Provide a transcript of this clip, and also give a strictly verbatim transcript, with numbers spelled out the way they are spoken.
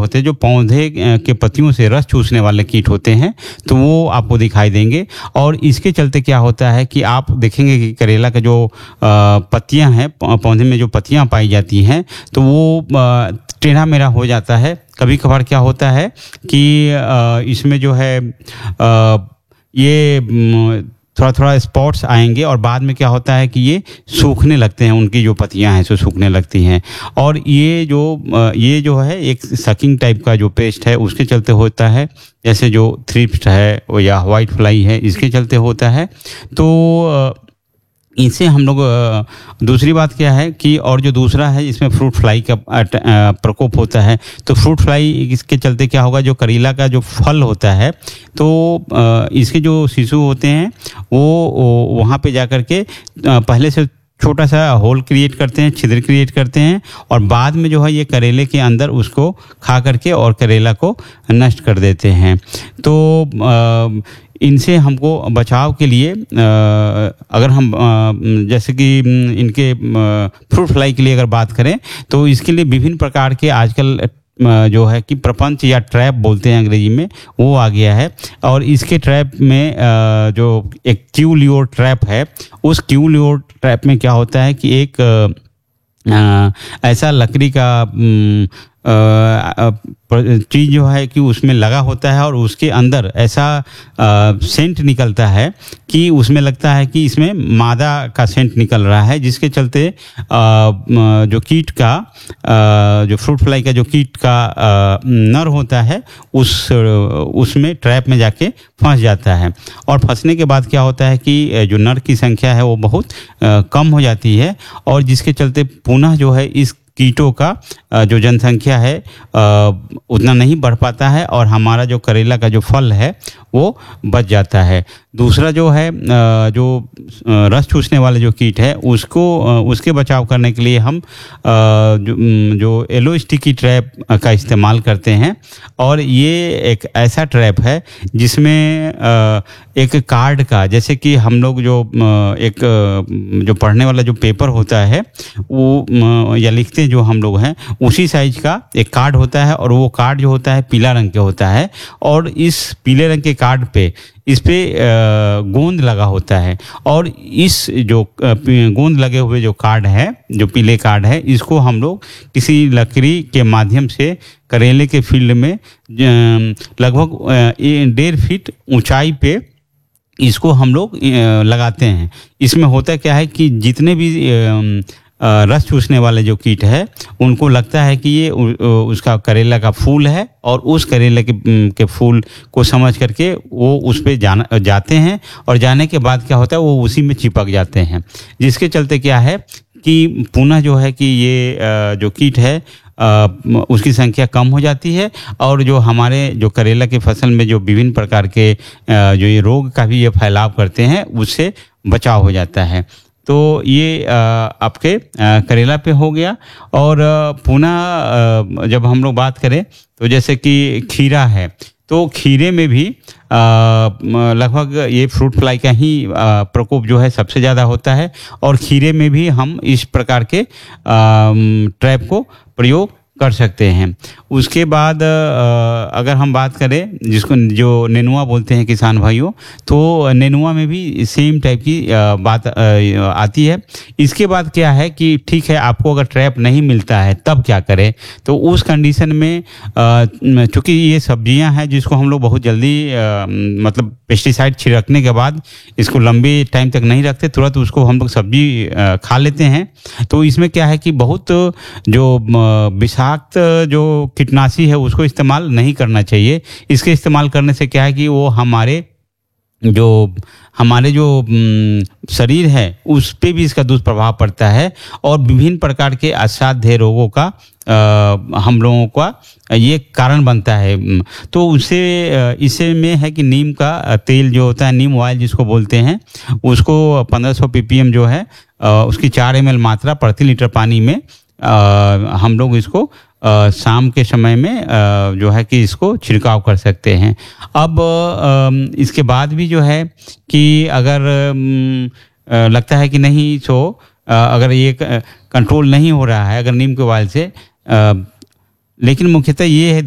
होते हैं जो पौधे के पत्तियों से रस चूसने वाले कीट होते हैं, तो वो आपको दिखाई देंगे। और इसके चलते क्या होता है कि आप देखेंगे कि करेला का जो पत्तियां हैं, पौधे में जो पत्तियां पाई जाती हैं, तो वो टेढ़ा मेढ़ा हो जाता है। कभी कभार क्या होता है कि इसमें जो है ये थोड़ा थोड़ा स्पॉट्स आएंगे और बाद में क्या होता है कि ये सूखने लगते हैं, उनकी जो पत्तियां हैं सो सूखने लगती हैं। और ये जो ये जो है एक सकिंग टाइप का जो पेस्ट है उसके चलते होता है, जैसे जो थ्रिप्स है या वाइट फ्लाई है, इसके चलते होता है। तो इनसे हम लोग, दूसरी बात क्या है कि और जो दूसरा है इसमें फ्रूट फ्लाई का प्रकोप होता है। तो फ्रूट फ्लाई इसके चलते क्या होगा, जो करेला का जो फल होता है तो इसके जो शिशु होते हैं वो वहाँ पे जाकर के पहले से छोटा सा होल क्रिएट करते हैं, छिद्र क्रिएट करते हैं, और बाद में जो है ये करेले के अंदर उसको खा करके और करेला को नष्ट कर देते हैं। तो आ, इनसे हमको बचाव के लिए अगर हम जैसे कि इनके फ्रूट फ्लाई के लिए अगर बात करें तो इसके लिए विभिन्न प्रकार के आजकल जो है कि प्रपंच या ट्रैप बोलते हैं अंग्रेजी में, वो आ गया है। और इसके ट्रैप में जो एक क्यू लियोर ट्रैप है, उस क्यू लियोर ट्रैप में क्या होता है कि एक ऐसा लकड़ी का चीज़ जो है कि उसमें लगा होता है और उसके अंदर ऐसा सेंट निकलता है कि उसमें लगता है कि इसमें मादा का सेंट निकल रहा है, जिसके चलते आ, जो कीट का आ, जो फ्रूट फ्लाई का जो कीट का आ, नर होता है उस उसमें ट्रैप में जाके फंस जाता है। और फंसने के बाद क्या होता है कि जो नर की संख्या है वो बहुत आ, कम हो जाती है, और जिसके चलते पुनः जो है इस कीटों का जो जनसंख्या है उतना नहीं बढ़ पाता है और हमारा जो करेला का जो फल है वो बच जाता है। दूसरा जो है जो रस चूसने वाले जो कीट है उसको उसके बचाव करने के लिए हम जो, जो येलो स्टिकी ट्रैप का इस्तेमाल करते हैं। और ये एक ऐसा ट्रैप है जिसमें एक कार्ड का, जैसे कि हम लोग जो एक जो पढ़ने वाला जो पेपर होता है वो या लिखते जो हम लोग हैं उसी साइज का एक कार्ड होता है, और वो कार्ड जो होता है पीला रंग के होता है, और इस पीले रंग के कार्ड पे इस पे गोंद लगा होता है। और इस जो गोंद लगे हुए जो कार्ड है, जो पीले कार्ड है, इसको हम लोग किसी लकड़ी के माध्यम से करेले के फील्ड में लगभग डेढ़ फीट ऊंचाई पे इसको हम लोग लगाते हैं। इसमें होता क्या है कि जितने भी रस चूसने वाले जो कीट है उनको लगता है कि ये उसका करेला का फूल है, और उस करेले के, के फूल को समझ करके वो उस पे जाना जाते हैं, और जाने के बाद क्या होता है वो उसी में चिपक जाते हैं, जिसके चलते क्या है कि पुनः जो है कि ये जो कीट है उसकी संख्या कम हो जाती है, और जो हमारे जो करेला की फसल में जो विभिन्न प्रकार के जो ये रोग का भी ये फैलाव करते हैं उससे बचाव हो जाता है। तो ये आपके करेला पे हो गया। और पुनः जब हम लोग बात करें तो जैसे कि खीरा है, तो खीरे में भी लगभग ये फ्रूट फ्लाई का ही प्रकोप जो है सबसे ज़्यादा होता है, और खीरे में भी हम इस प्रकार के ट्रैप को प्रयोग कर सकते हैं। उसके बाद अगर हम बात करें जिसको जो नेनुआ बोलते हैं किसान भाइयों, तो नेनुआ में भी सेम टाइप की बात आती है। इसके बाद क्या है कि ठीक है, आपको अगर ट्रैप नहीं मिलता है तब क्या करें, तो उस कंडीशन में चूँकि ये सब्जियां हैं जिसको हम लोग बहुत जल्दी मतलब पेस्टिसाइड छिड़कने के बाद इसको लंबे टाइम तक नहीं रखते, तुरंत उसको हम लोग सब्जी खा लेते हैं। तो इसमें क्या है कि बहुत जो विषाक्त जो कीटनाशी है उसको इस्तेमाल नहीं करना चाहिए। इसके इस्तेमाल करने से क्या है कि वो हमारे जो हमारे जो शरीर है उस पे भी इसका दुष्प्रभाव पड़ता है, और विभिन्न प्रकार के असाध्य रोगों का आ, हम लोगों का ये कारण बनता है। तो उससे इसे में है कि नीम का तेल जो होता है, नीम ऑयल जिसको बोलते हैं, उसको पंद्रह सौ पीपीएम जो है आ, उसकी चार एम एल मात्रा प्रति लीटर पानी में आ, हम लोग इसको आ, शाम के समय में आ, जो है कि इसको छिड़काव कर सकते हैं। अब आ, इसके बाद भी जो है कि अगर आ, लगता है कि नहीं सो आ, अगर ये कंट्रोल नहीं हो रहा है अगर नीम के ऑयल से, आ, लेकिन मुख्यतः ये है